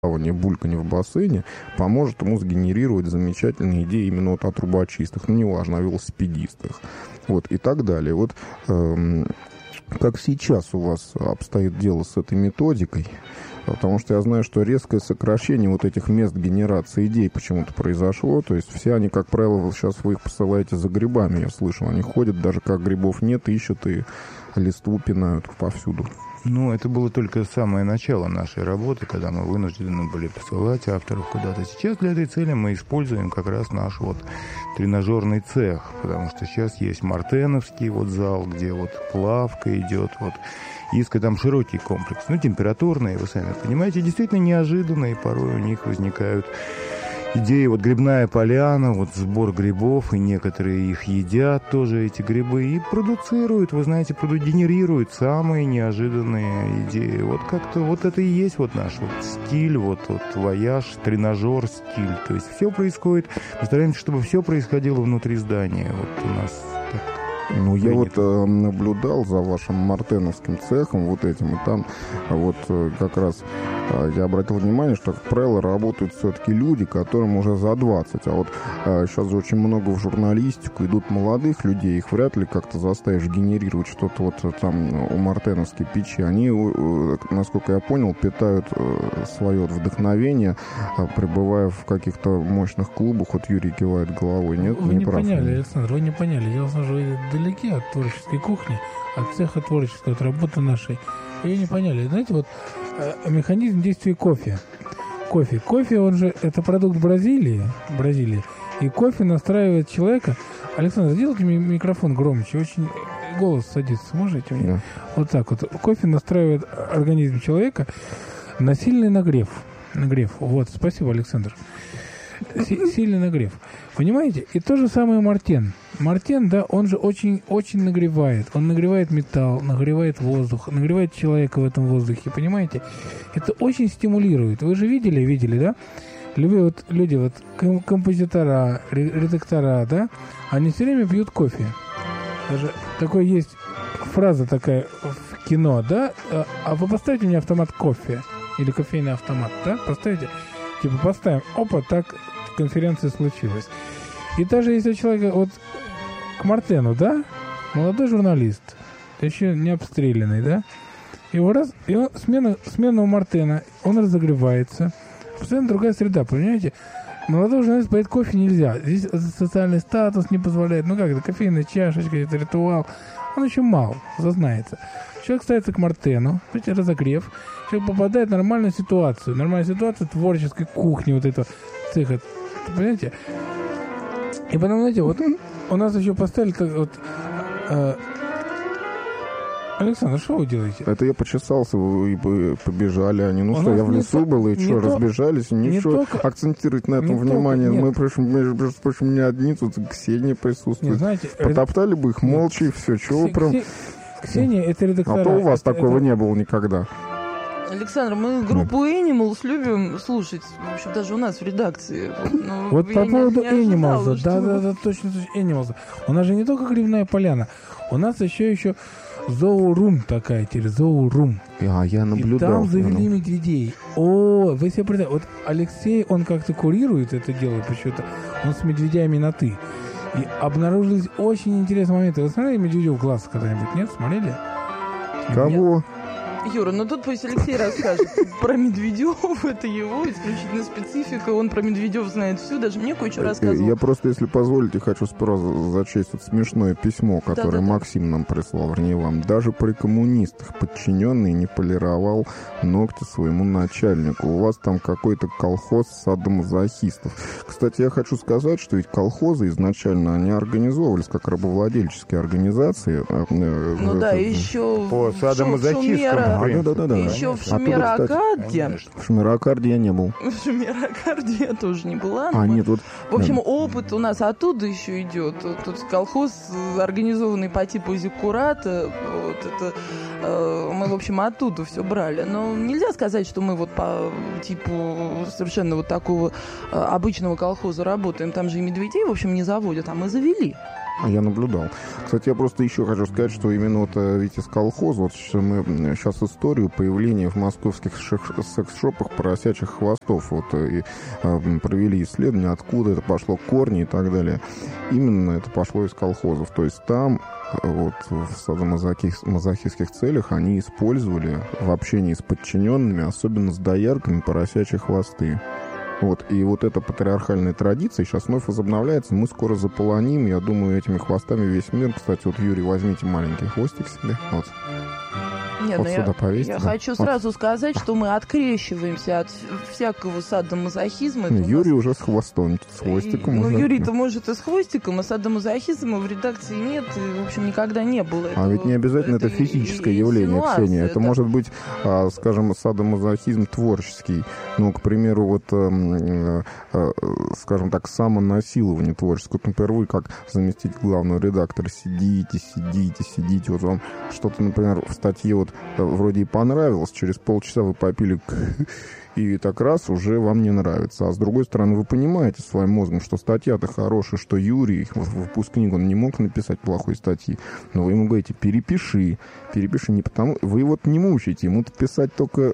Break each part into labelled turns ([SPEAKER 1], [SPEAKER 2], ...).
[SPEAKER 1] бульканье в бассейне поможет ему сгенерировать замечательные идеи именно вот о трубочистах, ну, неважно, о велосипедистах, вот, и так далее. Вот как сейчас у вас обстоит дело с этой методикой? Потому что я знаю, что резкое сокращение вот этих мест генерации идей почему-то произошло. То есть все они, как правило, сейчас вы их посылаете за грибами, я слышал. Они ходят, даже как грибов нет, ищут и листву пинают повсюду.
[SPEAKER 2] Ну, это было только самое начало нашей работы, когда мы вынуждены были посылать авторов куда-то. Сейчас для этой цели мы используем как раз наш вот тренажерный цех, потому что сейчас есть Мартеновский вот зал, где вот плавка идет, вот Иска, там широкий комплекс, ну, температурные, вы сами понимаете, действительно неожиданные, порой у них возникают идеи, вот грибная поляна, вот сбор грибов, и некоторые их едят тоже, эти грибы, и продуцируют, вы знаете, генерируют самые неожиданные идеи. Вот как-то вот это и есть вот наш вот стиль, вот вояж, тренажер, стиль. То есть все происходит, постараемся, чтобы все происходило внутри здания. Вот у нас так.
[SPEAKER 1] Ну, я вот наблюдал за вашим мартеновским цехом вот этим, и там вот как раз я обратил внимание, что, как правило, работают все-таки люди, которым уже за 20. А вот сейчас же очень много в журналистику идут молодых людей, их вряд ли как-то заставишь генерировать что-то вот там у мартеновской печи. Они, насколько я понял, питают свое вдохновение, пребывая в каких-то мощных клубах. Вот Юрий кивает головой. Нет,
[SPEAKER 3] вы не
[SPEAKER 1] прав,
[SPEAKER 3] поняли, Александр, вы не поняли. Дело в том, что вы далеки от творческой кухни, от цеха творчества, от работы нашей. Вы не поняли. Знаете, вот механизм действия кофе. Кофе, он же, это продукт Бразилии. И кофе настраивает человека. Александр, сделайте микрофон громче, очень голос садится, сможете?
[SPEAKER 1] Да.
[SPEAKER 3] Вот так вот. Кофе настраивает организм человека на сильный нагрев. Вот, спасибо, Александр. Сильный нагрев. Понимаете? И то же самое Мартен. Мартен, да, он же очень нагревает. Он нагревает металл, нагревает воздух, нагревает человека в этом воздухе, понимаете? Это очень стимулирует. Вы же видели, да? Люди, вот композитора, редактора, да, они все время пьют кофе. Даже такой есть фраза такая в кино, да? А вы поставите мне автомат кофе или кофейный автомат, да? Поставите? Типа поставим, опа, так конференция случилась. И даже если человек вот к Мартену, да, молодой журналист, еще не обстрелянный, да, и он, смена у Мартена, он разогревается, постоянно другая среда, понимаете? Молодой журналист поет кофе нельзя, здесь социальный статус не позволяет, ну как это, кофейная чашечка, это ритуал, он еще мал, зазнается. Человек ставится к Мартену, видите, разогрев, человек попадает в нормальную ситуацию творческой кухни вот этого цеха, понимаете? И потом, знаете, вот у нас еще поставили вот... Александр, что вы делаете?
[SPEAKER 1] Это я почесался, вы побежали они. Ну что, я в лесу был, и что, разбежались, и ничего. Акцентировать на этом внимание. Мы, между прочим, не одни, тут Ксения присутствует.
[SPEAKER 3] Знаете,
[SPEAKER 1] потоптали бы их молча, и все. Чего прям...
[SPEAKER 3] Ксения, это редактора.
[SPEAKER 1] А то у вас такого не было никогда.
[SPEAKER 4] Александр, мы группу Animals любим слушать, в общем, даже у нас в редакции.
[SPEAKER 3] Вот по поводу Animals, да, точно, Animals. У нас же не только грибная поляна, у нас еще зоорум такая, зоорум.
[SPEAKER 1] Я наблюдал.
[SPEAKER 3] И там завели медведей. О, вы себе представляете, вот Алексей, он как-то курирует это дело почему-то, он с медведями на «ты». И обнаружились очень интересные моменты. Вы смотрели «Медведев глаз» когда-нибудь? Нет? Смотрели?
[SPEAKER 1] Кого?
[SPEAKER 4] Нет. Юра, ну тут пусть Алексей расскажет про Медведев, это его исключительно специфика, он про Медведев знает все, даже мне кое-что рассказывал.
[SPEAKER 1] Я просто, если позволите, хочу сперва зачесть вот смешное письмо, которое Максим нам прислал, вернее вам. Даже при коммунистах подчиненный не полировал ногти своему начальнику. У вас там какой-то колхоз садомазохистов. Кстати, я хочу сказать, что ведь колхозы изначально, они организовывались как рабовладельческие организации.
[SPEAKER 4] Ну да, еще
[SPEAKER 2] по садомазохистскому.
[SPEAKER 1] Да.
[SPEAKER 4] Еще в Шумеракарде.
[SPEAKER 1] В Шумеракарде я не был.
[SPEAKER 4] В Шумеракарде я тоже не была.
[SPEAKER 1] Нет, вот...
[SPEAKER 4] В общем, опыт у нас оттуда еще идет. Тут колхоз, организованный по типу Зиккурата. Вот это, мы, в общем, оттуда все брали. Но нельзя сказать, что мы вот по типу совершенно вот такого обычного колхоза работаем. Там же и медведей, в общем, не заводят, а мы завели.
[SPEAKER 1] Я наблюдал. Кстати, я просто еще хочу сказать, что именно вот ведь из колхоза, вот мы сейчас историю появления в московских секс-шопах поросячьих хвостов вот, и провели исследования, откуда это пошло, корни и так далее. Именно это пошло из колхозов. То есть там вот в садомазохистских целях они использовали в общении с подчиненными, особенно с доярками, поросячьи хвосты. Вот, и вот эта патриархальная традиция сейчас вновь возобновляется. Мы скоро заполоним, я думаю, этими хвостами весь мир. Кстати, вот, Юрий, возьмите маленький хвостик себе. Вот.
[SPEAKER 4] Нет,
[SPEAKER 1] вот сюда повесьте.
[SPEAKER 4] Я хочу сразу сказать, что мы открещиваемся от всякого садомазохизма.
[SPEAKER 1] Юрий уже с хвостом, с хвостиком.
[SPEAKER 4] Ну, Юрий-то может и с хвостиком, а садомазохизма в редакции нет, и, в общем, никогда не было.
[SPEAKER 1] А ведь не обязательно это физическое явление, Ксения. Это может быть, скажем, садомазохизм творческий. Ну, к примеру, вот, скажем так, самонасилование творческое. Вот, например, вы как заместитель главного редактора сидите. Вот вам что-то, например, в статье вот вроде и понравилось, через полчаса вы попили и так раз уже вам не нравится. А с другой стороны, вы понимаете своим мозгом, что статья-то хорошая, что Юрий, выпускник, он не мог написать плохой статьи. Но вы ему говорите, перепиши не потому... Вы вот не мучаете, ему-то писать только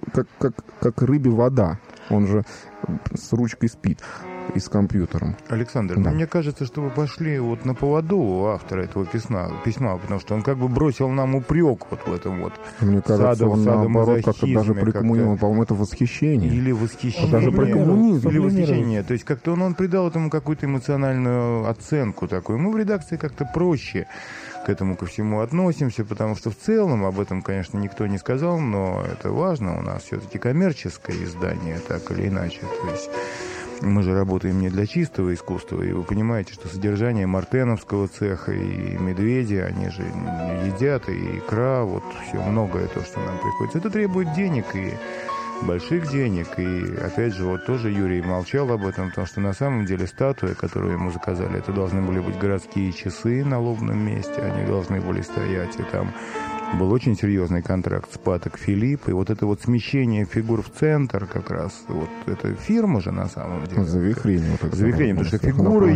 [SPEAKER 1] как рыбе вода. Он же с ручкой спит и с компьютером.
[SPEAKER 2] Александр,
[SPEAKER 1] да.
[SPEAKER 2] Мне кажется, что вы пошли вот на поводу у автора этого письма, потому что он как бы бросил нам упрек вот в этом вот.
[SPEAKER 1] Мне кажется, он наоборот как-то даже при коммунизме, по-моему, это восхищение.
[SPEAKER 2] Или восхищение.
[SPEAKER 1] Даже при коммунизме.
[SPEAKER 2] Или восхищение. То есть как-то он придал этому какую-то эмоциональную оценку такую. Мы в редакции как-то проще к этому ко всему относимся, потому что в целом об этом, конечно, никто не сказал, но это важно. У нас все-таки коммерческое издание, так или иначе. То есть мы же работаем не для чистого искусства, и вы понимаете, что содержание мартеновского цеха и медведи, они же едят, и икра, вот все, многое то, что нам приходится. Это требует денег, и больших денег, и опять же, вот тоже Юрий молчал об этом, потому что на самом деле статуя, которую ему заказали, это должны были быть городские часы на лобном месте, они должны были стоять, и там был очень серьезный контракт с Патек Филипп, и вот это вот смещение фигур в центр как раз, вот это фирма же на самом деле.
[SPEAKER 1] Завихрение.
[SPEAKER 2] Завихрение, потому что фигура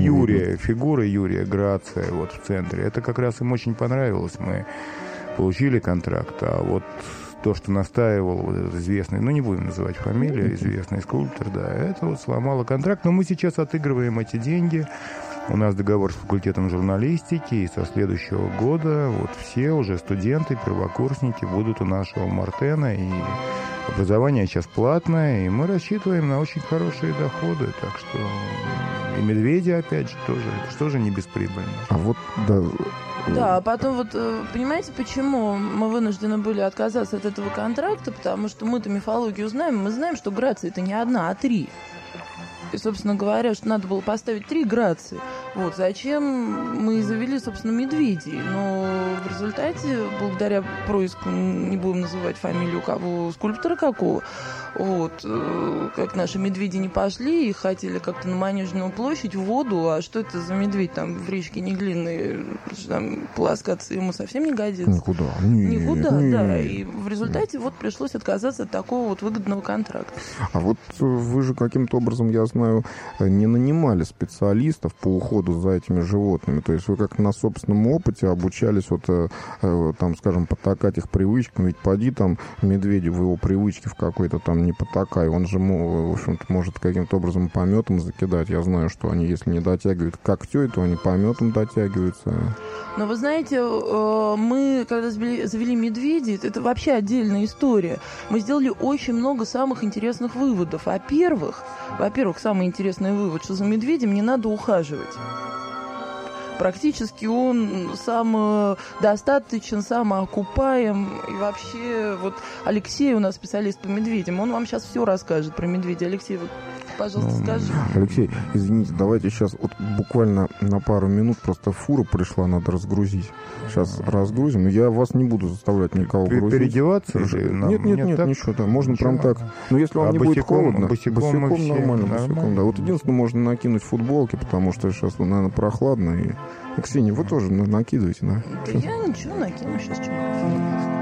[SPEAKER 2] Юрия Грация вот в центре, это как раз им очень понравилось, мы получили контракт, а вот то, что настаивал вот этот известный, ну не будем называть фамилию, известный скульптор, да, это вот сломало контракт, но мы сейчас отыгрываем эти деньги. У нас договор с факультетом журналистики, и со следующего года вот все уже студенты, первокурсники будут у нашего Мартена, и образование сейчас платное, и мы рассчитываем на очень хорошие доходы, так что и медведи, опять же, тоже не бесприбыльно.
[SPEAKER 1] А вот, да...
[SPEAKER 4] Да, а потом вот, понимаете, почему мы вынуждены были отказаться от этого контракта? Потому что мы-то мифологию знаем, мы знаем, что Грация это не одна, а 3. И, собственно говоря, что надо было поставить 3 Грации. Вот, зачем мы завели, собственно, медведей. Но в результате, благодаря происку, не будем называть фамилию кого, скульптора какого, вот, как наши медведи не пошли и хотели как-то на Манежную площадь в воду, а что это за медведь там в речке Неглинной, там полоскаться ему совсем не годится.
[SPEAKER 1] Никуда.
[SPEAKER 4] Да. И в результате вот пришлось отказаться от такого вот выгодного контракта.
[SPEAKER 1] А вот вы же каким-то образом, я знаю, не нанимали специалистов по уходу за этими животными. То есть вы как на собственном опыте обучались вот, там, скажем, потакать их привычкам. Ведь поди там медведю в его привычке в какой-то там не потакай. Он же, в общем-то, может каким-то образом пометом закидать. Я знаю, что они, если не дотягивают к когтю, то они пометом дотягиваются.
[SPEAKER 4] Но вы знаете, мы, когда завели медведей, это вообще отдельная история. Мы сделали очень много самых интересных выводов. Во-первых, самый интересный вывод, что за медведем не надо ухаживать. Практически он самодостаточен, самоокупаем. И вообще, вот Алексей у нас специалист по медведям, он вам сейчас все расскажет про медведя. Алексей, вот, пожалуйста, скажи.
[SPEAKER 1] Алексей, извините, давайте сейчас вот буквально на пару минут, просто фура пришла, надо разгрузить. Сейчас разгрузим. Я вас не буду заставлять никого грузить.
[SPEAKER 2] Переодеваться?
[SPEAKER 1] Нет, ничего, да, можно прям так. Но если вам не будет холодно, босиком нормально. Да. Вот единственное, можно накинуть футболки, потому что сейчас, наверное, прохладно. И Ксения, вы тоже накидываете, да?
[SPEAKER 4] Да я ничего накину сейчас.